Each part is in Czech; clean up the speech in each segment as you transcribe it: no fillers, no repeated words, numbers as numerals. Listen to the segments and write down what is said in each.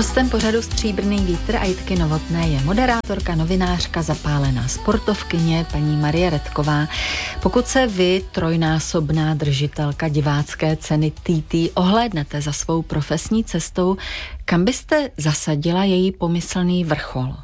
Hostem pořadu Stříbrný vítr a Jitky Novotné je moderátorka, novinářka, zapálená sportovkyně paní Marie Redková. Pokud se vy, trojnásobná držitelka divácké ceny TT, ohlédnete za svou profesní cestou, kam byste zasadila její pomyslný vrchol?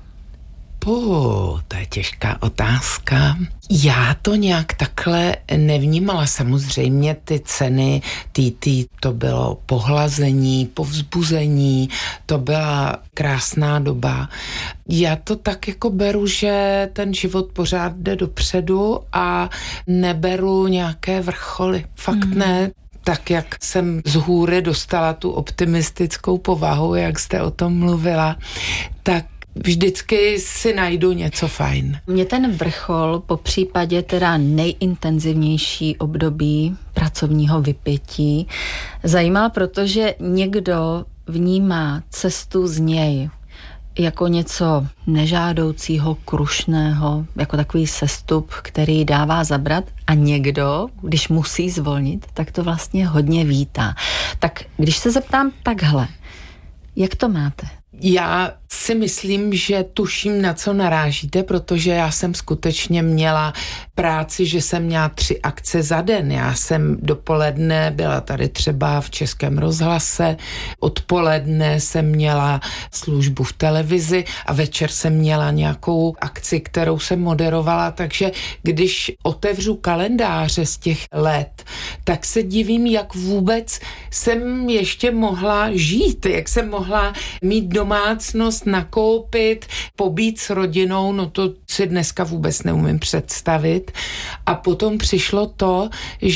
To je těžká otázka. Já to nějak takhle nevnímala. Samozřejmě ty ceny TT, to bylo pohlazení, povzbuzení, to byla krásná doba. Já to tak jako beru, že ten život pořád jde dopředu a neberu nějaké vrcholy. Fakt ne. Tak, jak jsem z hůry dostala tu optimistickou povahu, jak jste o tom mluvila, tak vždycky si najdu něco fajn. Mě ten vrchol, po případě teda nejintenzivnější období pracovního vypětí, zajímal, protože někdo vnímá cestu z něj jako něco nežádoucího, krušného, jako takový sestup, který dává zabrat, a někdo, když musí zvolnit, tak to vlastně hodně vítá. Tak když se zeptám takhle, jak to máte? Já si myslím, že tuším, na co narážíte, protože já jsem skutečně měla práci, že jsem měla 3 akce za den. Já jsem dopoledne byla tady třeba v Českém rozhlase, odpoledne jsem měla službu v televizi a večer jsem měla nějakou akci, kterou jsem moderovala, takže když otevřu kalendáře z těch let, tak se divím, jak vůbec jsem ještě mohla žít, jak jsem mohla mít domácnost, nakoupit, pobít s rodinou, no to si dneska vůbec neumím představit. A potom přišlo to,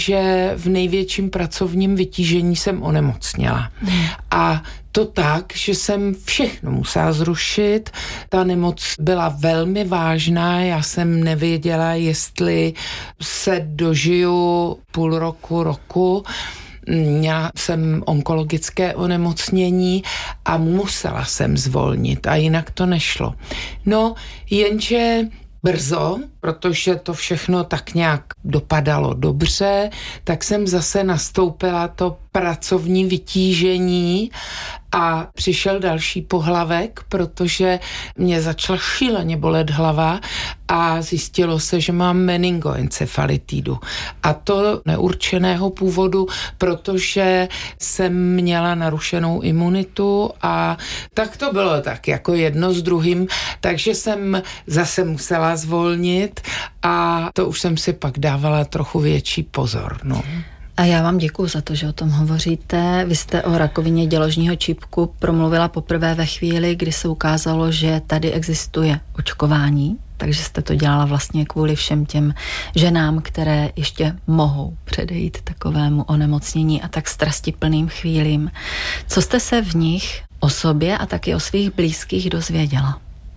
že v největším pracovním vytížení jsem onemocněla. A to tak, že jsem všechno musela zrušit. Ta nemoc byla velmi vážná, já jsem nevěděla, jestli se dožiju půl roku. Měla jsem onkologické onemocnění a musela jsem zvolnit a jinak to nešlo. No, jenže brzo, protože to všechno tak nějak dopadalo dobře, tak jsem zase nastoupila to pracovní vytížení a přišel další pohlavek, protože mě začala šíleně bolet hlava a zjistilo se, že mám meningoencefalitidu. A to neurčeného původu, protože jsem měla narušenou imunitu a tak to bylo tak jako jedno s druhým, takže jsem zase musela zvolnit a to už jsem si pak dávala trochu větší pozor, no. A já vám děkuju za to, že o tom hovoříte. Vy jste o rakovině děložního čípku promluvila poprvé ve chvíli, kdy se ukázalo, že tady existuje očkování, takže jste to dělala vlastně kvůli všem těm ženám, které ještě mohou předejít takovému onemocnění a tak strastiplným chvílím. Co jste se v nich o sobě a taky o svých blízkých dozvěděla?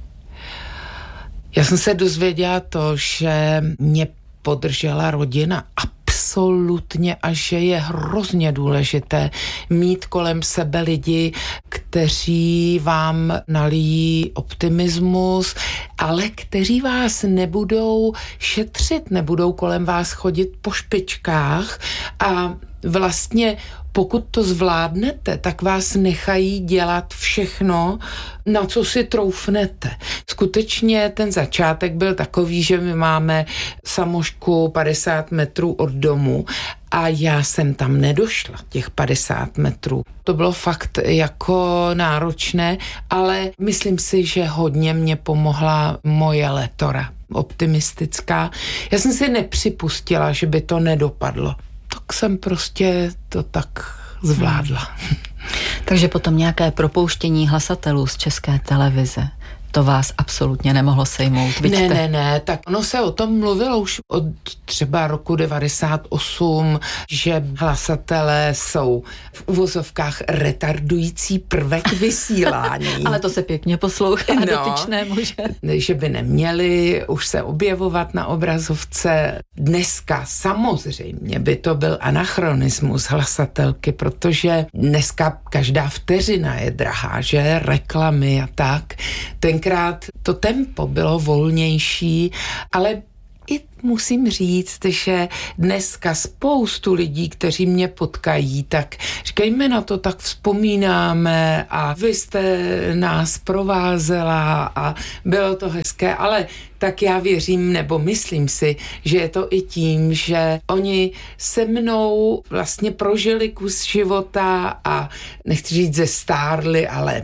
Já jsem se dozvěděla to, že mě podržela rodina absolutně a že je hrozně důležité mít kolem sebe lidi, kteří vám nalijí optimismus, ale kteří vás nebudou šetřit, nebudou kolem vás chodit po špičkách a vlastně pokud to zvládnete, tak vás nechají dělat všechno, na co si troufnete. Skutečně ten začátek byl takový, že my máme samošku 50 metrů od domu a já jsem tam nedošla, těch 50 metrů. To bylo fakt jako náročné, ale myslím si, že hodně mě pomohla moje letora, optimistická. Já jsem si nepřipustila, že by to nedopadlo. Tak jsem prostě to tak zvládla. Takže potom nějaké propouštění hlasatelů z České televize, to vás absolutně nemohlo sejmout. Ne, tak ono se o tom mluvilo už od třeba roku 98, že hlasatelé jsou v uvozovkách retardující prvek vysílání. Ale to se pěkně poslouchá dotyčnému, že by neměli už se objevovat na obrazovce. Dneska samozřejmě by to byl anachronismus hlasatelky, protože dneska každá vteřina je drahá, že reklamy a tak. Tenkrát to tempo bylo volnější, ale i musím říct, že dneska spoustu lidí, kteří mě potkají, tak říkají, my na to tak vzpomínáme a vy jste nás provázela a bylo to hezké, ale tak já věřím, nebo myslím si, že je to i tím, že oni se mnou vlastně prožili kus života a nechci říct zestárli, ale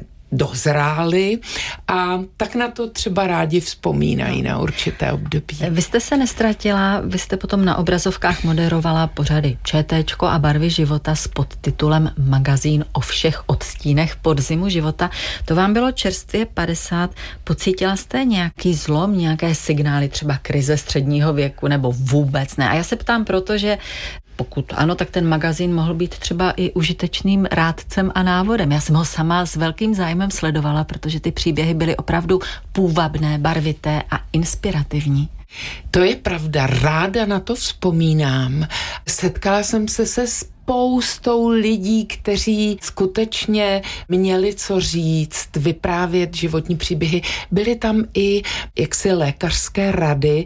dozráli a tak na to třeba rádi vzpomínají na určité období. Vy jste se nestratila, vy jste potom na obrazovkách moderovala pořady ČTčko a Barvy života s podtitulem Magazín o všech odstínech podzimu života. To vám bylo čerstvě 50. Pocítila jste nějaký zlom, nějaké signály, třeba krize středního věku, nebo vůbec ne? A já se ptám, protože pokud ano, tak ten magazín mohl být třeba i užitečným rádcem a návodem. Já jsem ho sama s velkým zájmem sledovala, protože ty příběhy byly opravdu půvabné, barvité a inspirativní. To je pravda, ráda na to vzpomínám. Setkala jsem se spoustou lidí, kteří skutečně měli co říct, vyprávět životní příběhy. Byly tam i jaksi lékařské rady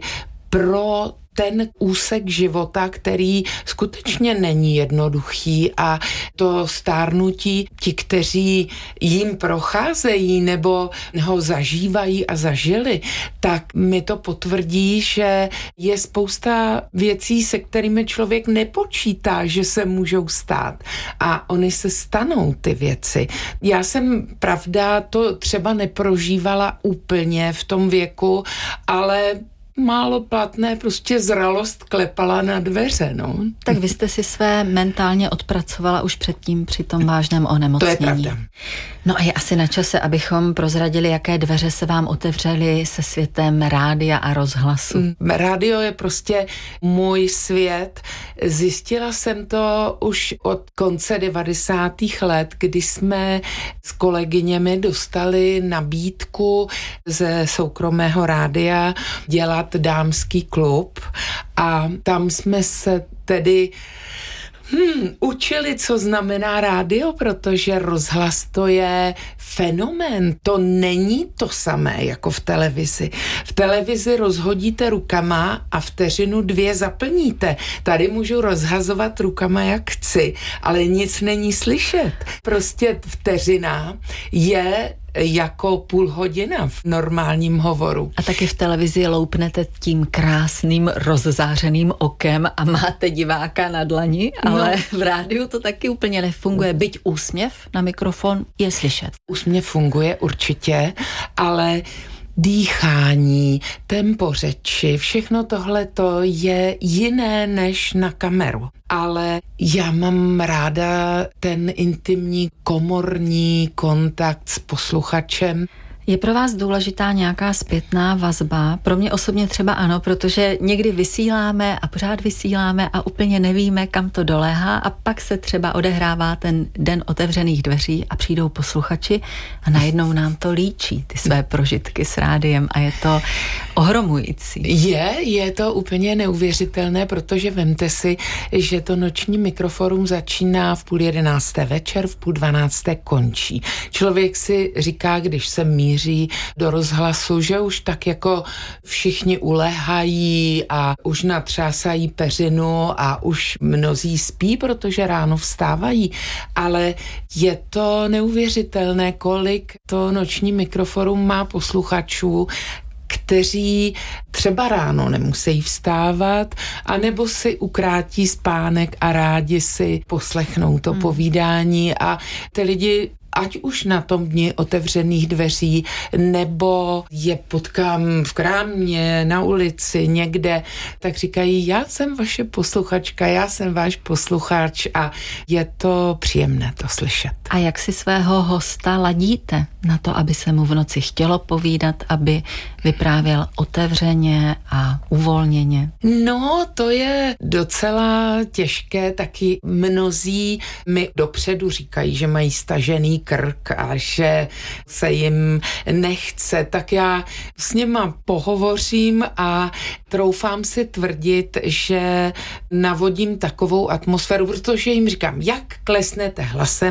pro ten úsek života, který skutečně není jednoduchý a to stárnutí, ti, kteří jim procházejí nebo ho zažívají a zažili, tak mi to potvrdí, že je spousta věcí, se kterými člověk nepočítá, že se můžou stát. A oni se stanou, ty věci. Já jsem, pravda, to třeba neprožívala úplně v tom věku, ale málo platné, prostě zralost klepala na dveře, no. Tak vy jste si své mentálně odpracovala už předtím při tom vážném onemocnění. To je pravda. No a je asi na čase, abychom prozradili, jaké dveře se vám otevřely se světem rádia a rozhlasu. Rádio je prostě můj svět. Zjistila jsem to už od konce 90. let, kdy jsme s kolegyněmi dostali nabídku ze soukromého rádia dělat dámský klub a tam jsme se tedy učili, co znamená rádio, protože rozhlas to je fenomén. To není to samé jako v televizi. V televizi rozhodíte rukama a vteřinu 2 zaplníte. Tady můžu rozhazovat rukama, jak chci, ale nic není slyšet. Prostě vteřina je jako půl hodina v normálním hovoru. A taky v televizi loupnete tím krásným rozzářeným okem a máte diváka na dlani, ale v rádiu to taky úplně nefunguje. Byť úsměv na mikrofon je slyšet. Úsměv funguje určitě, ale dýchání, tempo řeči, všechno tohleto je jiné než na kameru. Ale já mám ráda ten intimní komorní kontakt s posluchačem. Je pro vás důležitá nějaká zpětná vazba? Pro mě osobně třeba ano, protože někdy vysíláme a pořád vysíláme a úplně nevíme, kam to doléhá a pak se třeba odehrává ten den otevřených dveří a přijdou posluchači a najednou nám to líčí, ty své prožitky s rádiem a je to ohromující. Je to úplně neuvěřitelné, protože vemte si, že to noční mikroforum začíná v 10:30 večer, v 11:30 končí. Člověk si říká, když se míří do rozhlasu, že už tak jako všichni uléhají a už natřásají peřinu a už mnozí spí, protože ráno vstávají, ale je to neuvěřitelné, kolik to noční mikroforum má posluchačů, kteří třeba ráno nemusí vstávat, anebo si ukrátí spánek a rádi si poslechnou to povídání a ty lidi ať už na tom dni otevřených dveří, nebo je potkám v krámě, na ulici, někde, tak říkají, já jsem vaše posluchačka, já jsem váš posluchač a je to příjemné to slyšet. A jak si svého hosta ladíte na to, aby se mu v noci chtělo povídat, aby vyprávěl otevřeně a uvolněně? No, to je docela těžké, taky mnozí mi dopředu říkají, že mají stažený krk a že se jim nechce, tak já s nima pohovořím a troufám si tvrdit, že navodím takovou atmosféru, protože jim říkám, jak klesnete hlasem,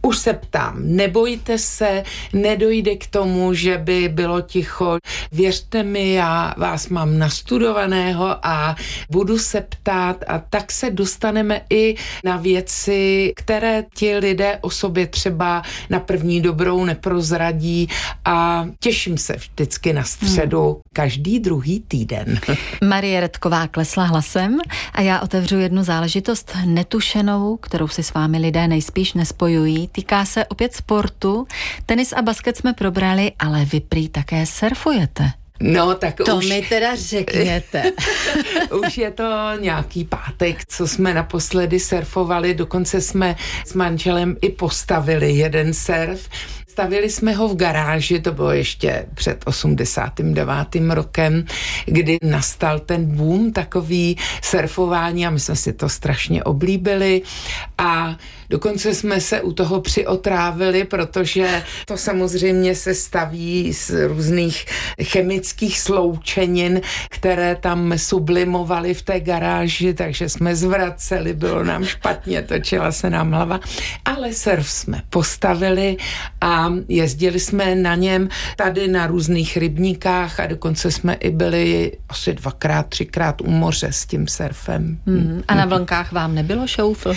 už se ptám, nebojte se, nedojde k tomu, že by bylo ticho. Věřte mi, já vás mám nastudovaného a budu se ptát a tak se dostaneme i na věci, které ti lidé o sobě třeba na první dobrou neprozradí a těším se vždycky na středu každý druhý týden. Marie Redková klesla hlasem a já otevřu jednu záležitost netušenou, kterou si s vámi lidé nejspíš nespojují. Týká se opět sportu. Tenis a basket jsme probrali, ale vy prý také surfujete. No, tak to už... mi teda řekněte. Už je to nějaký pátek, co jsme naposledy surfovali, dokonce jsme s manželem i postavili jeden surf. Stavili jsme ho v garáži, to bylo ještě před 89. rokem, kdy nastal ten boom takový surfování a my jsme si to strašně oblíbili a dokonce jsme se u toho přiotrávili, protože to samozřejmě se staví z různých chemických sloučenin, které tam sublimovaly v té garáži, takže jsme zvraceli, bylo nám špatně, točila se nám hlava, ale surf jsme postavili a jezdili jsme na něm tady na různých rybníkách a dokonce jsme i byli asi 2x, 3x u moře s tím surfem. A na vlnkách vám nebylo šoufl?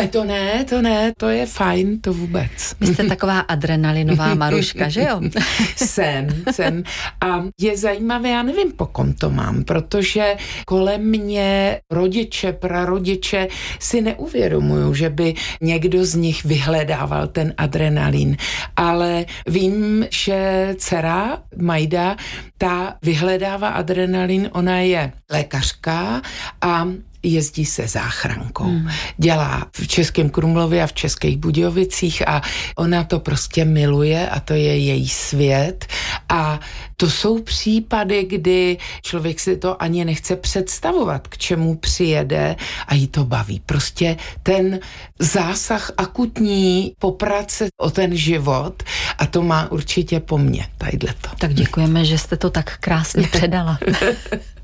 Ne, to je fajn, to vůbec. Vy jste taková adrenalinová Maruška, že jo? Jsem. A je zajímavé, já nevím, po kom to mám, protože kolem mě rodiče, prarodiče si neuvědomují, že by někdo z nich vyhledával ten adrenalin. Ale vím, že dcera Majda, ta vyhledává adrenalin, ona je lékařka a jezdí se záchrankou. Dělá v Českém Krumlově a v Českých Budějovicích a ona to prostě miluje a to je její svět a to jsou případy, kdy člověk si to ani nechce představovat, k čemu přijede a jí to baví. Prostě ten zásah akutní poprace o ten život a to má určitě po mně, tadyhleto. Tak děkujeme, že jste to tak krásně předala.